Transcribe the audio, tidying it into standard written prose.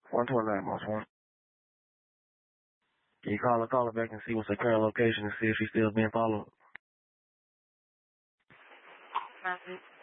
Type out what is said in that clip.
129, March 1. Can you call her back and see what's her current location and see if she's still being followed? Message.